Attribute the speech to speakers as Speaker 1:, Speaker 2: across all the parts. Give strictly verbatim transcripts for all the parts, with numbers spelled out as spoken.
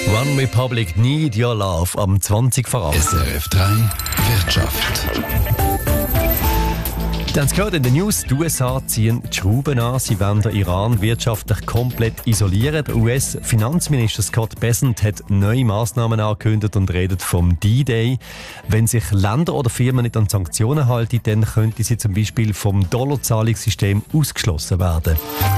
Speaker 1: One Republic, Need Your Love am zwanzig vor acht.
Speaker 2: S R F drei Wirtschaft.
Speaker 1: Sie haben es gehört in den News, die U S A ziehen die Schrauben an. Sie wollen den Iran wirtschaftlich komplett isolieren. Der U S-Finanzminister Scott Bessent hat neue Massnahmen angekündigt und redet vom D-Day. Wenn sich Länder oder Firmen nicht an Sanktionen halten, dann könnten sie zum Beispiel vom Dollarzahlungssystem ausgeschlossen werden.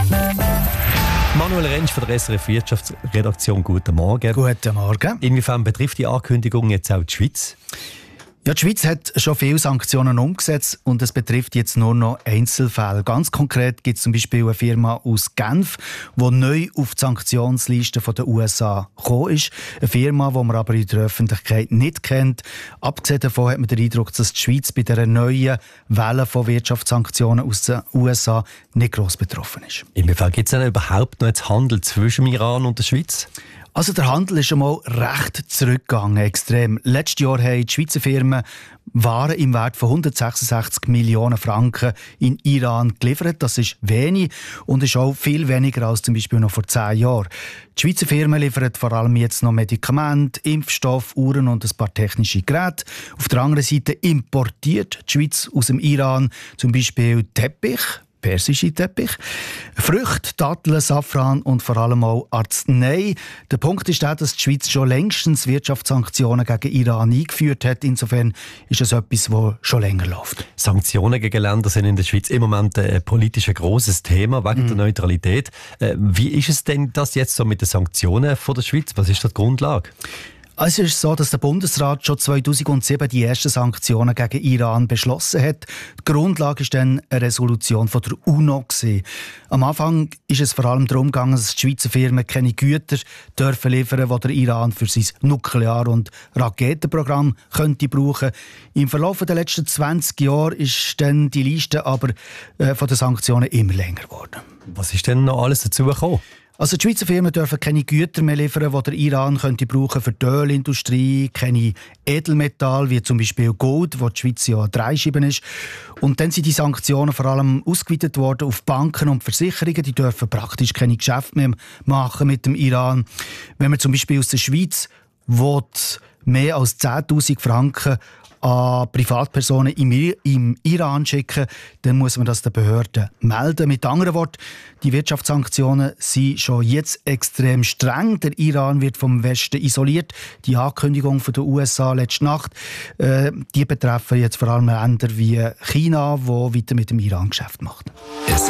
Speaker 1: Manuel Rentsch von der S R F Wirtschaftsredaktion, guten Morgen.
Speaker 3: Guten Morgen.
Speaker 1: Inwiefern betrifft die Ankündigung jetzt auch die Schweiz?
Speaker 3: Ja, die Schweiz hat schon viele Sanktionen umgesetzt und es betrifft jetzt nur noch Einzelfälle. Ganz konkret gibt es zum Beispiel eine Firma aus Genf, die neu auf die Sanktionsliste der U S A gekommen ist. Eine Firma, die man aber in der Öffentlichkeit nicht kennt. Abgesehen davon hat man den Eindruck, dass die Schweiz bei dieser neuen Welle von Wirtschaftssanktionen aus den U S A nicht gross betroffen ist.
Speaker 1: Inwiefern gibt es denn überhaupt noch jetzt Handel zwischen dem Iran und der Schweiz?
Speaker 3: Also der Handel ist einmal recht zurückgegangen, extrem. Letztes Jahr haben die Schweizer Firmen Waren im Wert von hundertsechsundsechzig Millionen Franken in Iran geliefert. Das ist wenig und ist auch viel weniger als zum Beispiel noch vor zehn Jahren. Die Schweizer Firmen liefern vor allem jetzt noch Medikamente, Impfstoff, Uhren und ein paar technische Geräte. Auf der anderen Seite importiert die Schweiz aus dem Iran zum Beispiel Teppich, persische Teppich, Früchte, Datteln, Safran und vor allem auch Arznei. Der Punkt ist der, dass die Schweiz schon längstens Wirtschaftssanktionen gegen Iran eingeführt hat. Insofern ist es etwas, das schon länger läuft.
Speaker 1: Sanktionen gegen Länder sind in der Schweiz im Moment ein politisch grosses Thema wegen mm. der Neutralität. Wie ist es denn das jetzt so mit den Sanktionen von der Schweiz? Was ist da die Grundlage?
Speaker 3: Es ist so, dass der Bundesrat schon zweitausendsieben die ersten Sanktionen gegen Iran beschlossen hat. Die Grundlage war dann eine Resolution von der UNO. Am Anfang ist es vor allem darum gegangen, dass die Schweizer Firmen keine Güter dürfen liefern, die der Iran für sein Nuklear- und Raketenprogramm könnte brauchen. Im Verlauf der letzten zwanzig Jahre ist dann die Liste aber äh, von den Sanktionen immer länger geworden.
Speaker 1: Was ist denn noch alles dazu gekommen?
Speaker 3: Also die Schweizer Firmen dürfen keine Güter mehr liefern, die der Iran könnte brauchen für die Ölindustrie, keine Edelmetalle, wie zum Beispiel Gold, wo die Schweiz ja Dreischeiben ist. Und dann sind die Sanktionen vor allem ausgeweitet worden auf Banken und Versicherungen. Die dürfen praktisch keine Geschäfte mehr machen mit dem Iran. Wenn man zum Beispiel aus der Schweiz will, mehr als zehntausend Franken an Privatpersonen im, im Iran schicken, dann muss man das den Behörden melden. Mit anderen Worten, die Wirtschaftssanktionen sind schon jetzt extrem streng. Der Iran wird vom Westen isoliert. Die Ankündigung von der U S A letzte Nacht, äh, die betreffen jetzt vor allem Länder wie China, die weiter mit dem Iran Geschäft macht.